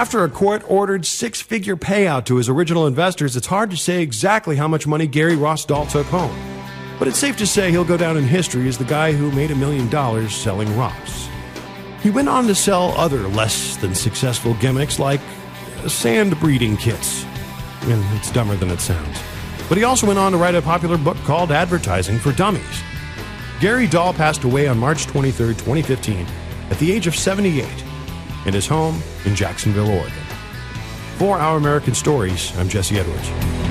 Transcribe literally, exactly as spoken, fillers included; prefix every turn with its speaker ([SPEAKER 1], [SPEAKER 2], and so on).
[SPEAKER 1] After a court-ordered six-figure payout to his original investors, it's hard to say exactly how much money Gary Ross Dahl took home. But it's safe to say he'll go down in history as the guy who made a million dollars selling rocks. He went on to sell other less than successful gimmicks like sand breeding kits. And it's dumber than it sounds. But he also went on to write a popular book called Advertising for Dummies. Gary Dahl passed away on March twenty-third, twenty fifteen, at the age of seventy-eight, in his home in Jacksonville, Oregon. For Our American Stories, I'm Jesse Edwards.